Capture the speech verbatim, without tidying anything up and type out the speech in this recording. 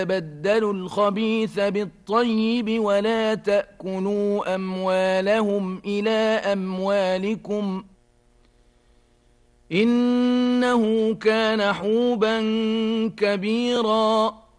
تبدلوا الخبيث بالطيب ولا تأكلوا أموالهم إلى أموالكم إنه كان حوبا كبيرا